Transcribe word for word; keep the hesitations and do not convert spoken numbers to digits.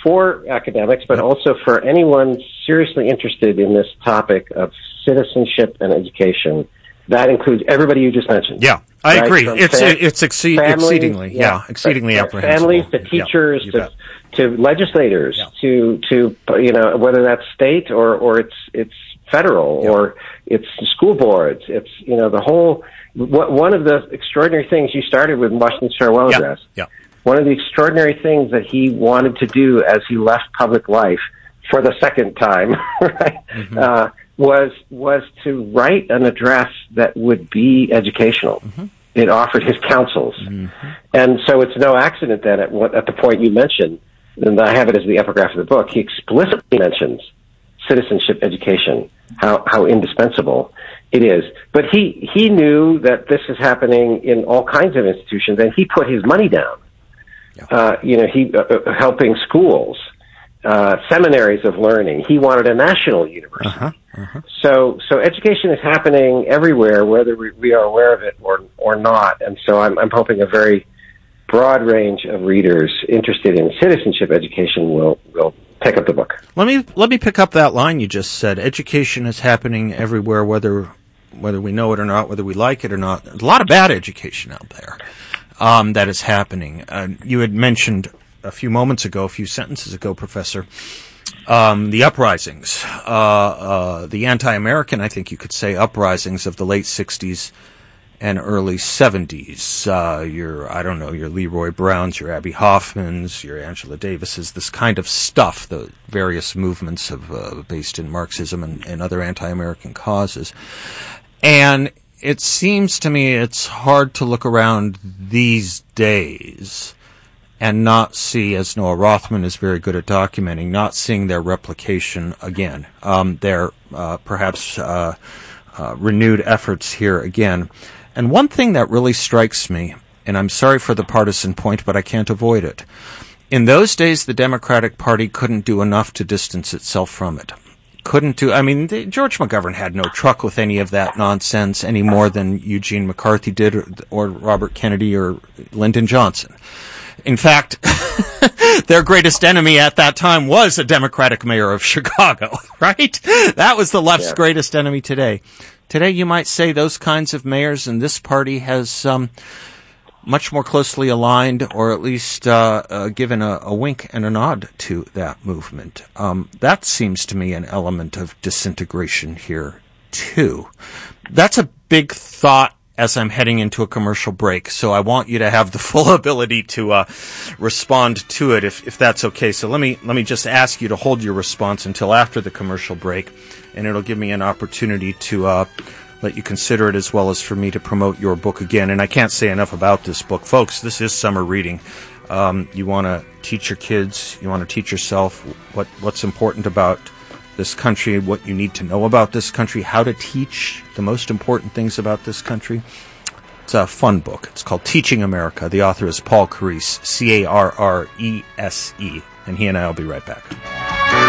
for academics, but also for anyone seriously interested in this topic of citizenship and education. That includes everybody you just mentioned. Yeah, I right? agree. From It's fam- it's exceed, families, exceedingly, yeah, yeah exceedingly right, apprehensible. Families to teachers yeah, to to legislators yeah. to to you know whether that's state or or it's it's federal yeah. or it's school boards. It's you know the whole. What, one of the extraordinary things you started with Washington's farewell yeah. address. Yeah. One of the extraordinary things that he wanted to do as he left public life for the second time, right, mm-hmm. uh, was was to write an address that would be educational. Mm-hmm. It offered his counsels, mm-hmm. and so it's no accident that at what at the point you mentioned, and I have it as the epigraph of the book, he explicitly mentions citizenship education, how how indispensable it is. But he he knew that this is happening in all kinds of institutions, and he put his money down. Yeah. Uh, you know, he uh, helping schools, uh, seminaries of learning. He wanted a national university. Uh-huh, uh-huh. So, so education is happening everywhere, whether we, we are aware of it or or not. And so, I'm I'm hoping a very broad range of readers interested in citizenship education will will pick up the book. Let me let me pick up that line you just said. Education is happening everywhere, whether whether we know it or not, whether we like it or not. There's a lot of bad education out there. Um, that is happening. Uh, you had mentioned a few moments ago, a few sentences ago, Professor, um, the uprisings, uh, uh, the anti-American, I think you could say, uprisings of the late sixties and early seventies. Uh, your, I don't know, your Leroy Browns, your Abby Hoffmans, your Angela Davises, this kind of stuff, the various movements of uh, based in Marxism and, and other anti-American causes. And it seems to me it's hard to look around these days and not see, as Noah Rothman is very good at documenting, not seeing their replication again, um, their uh, perhaps uh, uh, renewed efforts here again. And one thing that really strikes me, and I'm sorry for the partisan point, but I can't avoid it. In those days, the Democratic Party couldn't do enough to distance itself from it. Couldn't do, I mean, the, George McGovern had no truck with any of that nonsense any more than Eugene McCarthy did or, or Robert Kennedy or Lyndon Johnson. In fact, their greatest enemy at that time was a Democratic mayor of Chicago, right? That was the left's yeah. greatest enemy today. Today, you might say those kinds of mayors and this party has um, much more closely aligned, or at least uh, uh, given a, a wink and a nod to that movement. Um, that seems to me an element of disintegration here, too. That's a big thought as I'm heading into a commercial break, so I want you to have the full ability to uh, respond to it, if, if that's okay. So let me let me just ask you to hold your response until after the commercial break, and it'll give me an opportunity to uh, let you consider it, as well as for me to promote your book again. And I can't say enough about this book. Folks, this is summer reading. Um, you want to teach your kids, you want to teach yourself what what's important about this country, what you need to know about this country, how to teach the most important things about this country. It's a fun book. It's called Teaching America. The author is Paul Carese, C A R R E S E. And he and I will be right back.